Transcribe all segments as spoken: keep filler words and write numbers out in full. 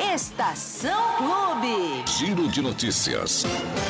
Estação Clube. Giro de notícias.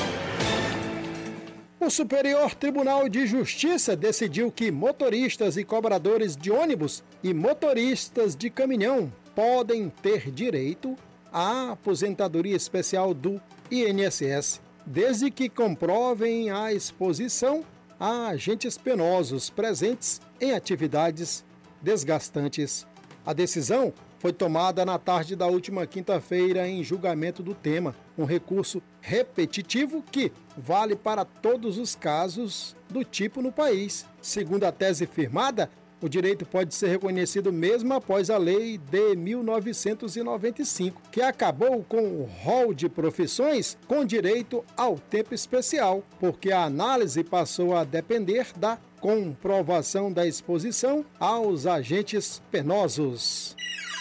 O Superior Tribunal de Justiça decidiu que motoristas e cobradores de ônibus e motoristas de caminhão podem ter direito à aposentadoria especial do I N S S, desde que comprovem a exposição a agentes penosos presentes em atividades desgastantes. A decisão foi tomada na tarde da última quinta-feira em julgamento do tema, um recurso repetitivo que vale para todos os casos do tipo no país. Segundo a tese firmada, o direito pode ser reconhecido mesmo após a lei de mil novecentos e noventa e cinco, que acabou com o rol de profissões com direito ao tempo especial, porque a análise passou a depender da comprovação da exposição aos agentes penosos.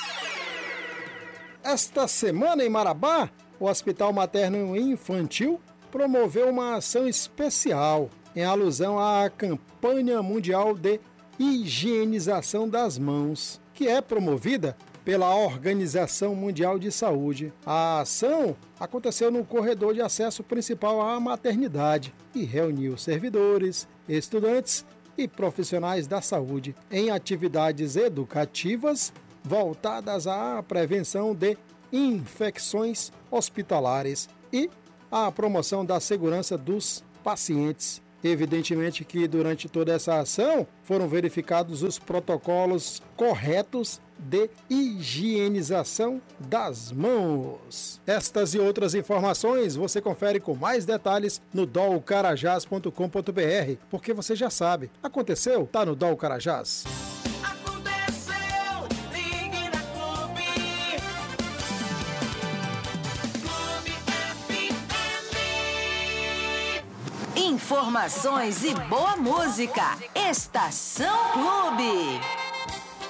Esta semana em Marabá, o Hospital Materno Infantil promoveu uma ação especial em alusão à campanha mundial de higienização das mãos, que é promovida pela Organização Mundial de Saúde. A ação aconteceu no corredor de acesso principal à maternidade e reuniu servidores, estudantes e profissionais da saúde em atividades educativas voltadas à prevenção de infecções hospitalares e à promoção da segurança dos pacientes. Evidentemente que durante toda essa ação foram verificados os protocolos corretos de higienização das mãos. Estas e outras informações você confere com mais detalhes no dol carajás ponto com ponto b r, porque você já sabe, aconteceu, tá no Dol Carajás. Informações e boa música. Estação Clube.